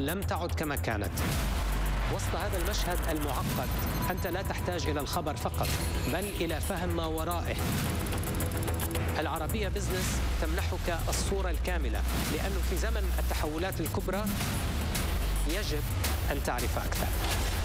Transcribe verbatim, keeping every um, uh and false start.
لم تعد كما كانت. وسط هذا المشهد المعقد أنت لا تحتاج إلى الخبر فقط، بل إلى فهم ما ورائه. العربية بزنس تمنحك الصورة الكاملة، لأنه في زمن التحولات الكبرى يجب أن تعرف أكثر.